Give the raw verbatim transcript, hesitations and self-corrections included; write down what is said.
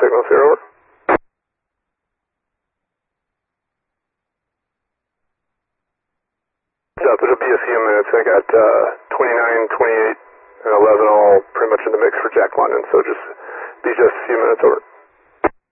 signal zero. Over. Up, it'll be a few minutes. I got uh, twenty-nine, twenty-eight, and eleven all pretty much in the mix for Jack London, so just be just a few minutes over.